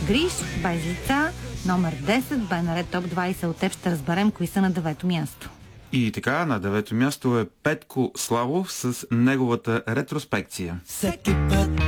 Гриш, без лица, номер 10, бе наред топ 20. От теб ще разберем кои са на 9-то място. И така, на 9-то място е Петко Славов с неговата ретроспекция. Всеки път